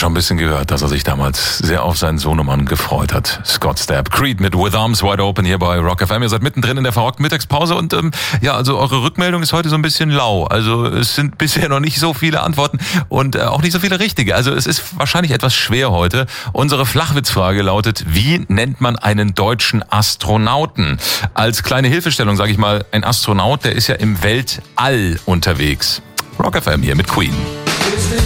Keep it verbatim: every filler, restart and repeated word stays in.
schon ein bisschen gehört, dass er sich damals sehr auf seinen Sohnemann gefreut hat. Scott Stapp, Creed mit With Arms Wide Open hier bei Rock F M. Ihr seid mittendrin in der verrockten Mittagspause und ähm, ja, also eure Rückmeldung ist heute so ein bisschen lau. Also es sind bisher noch nicht so viele Antworten und äh, auch nicht so viele richtige. Also es ist wahrscheinlich etwas schwer heute. Unsere Flachwitzfrage lautet: Wie nennt man einen deutschen Astronauten? Als kleine Hilfestellung sage ich mal, ein Astronaut, der ist ja im Weltall unterwegs. Rock F M hier mit Queen.